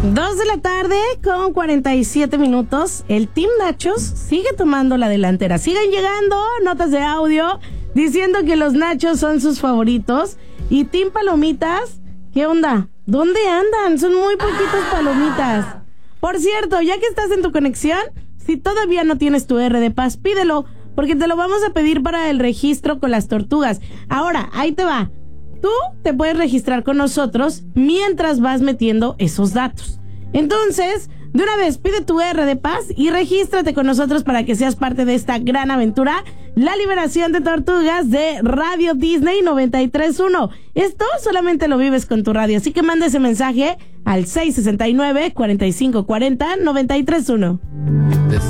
2:47 p.m. El Team Nachos sigue tomando la delantera. Siguen llegando notas de audio diciendo que los nachos son sus favoritos. Y Team Palomitas, ¿qué onda? ¿Dónde andan? Son muy poquitas palomitas. Por cierto, ya que estás en tu conexión, si todavía no tienes tu R de Paz, pídelo, porque te lo vamos a pedir para el registro con las tortugas. Ahora, ahí te va. Tú te puedes registrar con nosotros mientras vas metiendo esos datos. Entonces, de una vez, pide tu R de Paz y regístrate con nosotros para que seas parte de esta gran aventura, la liberación de tortugas de Radio Disney 93.1. Esto solamente lo vives con tu radio, así que manda ese mensaje al 669-4540-93.1.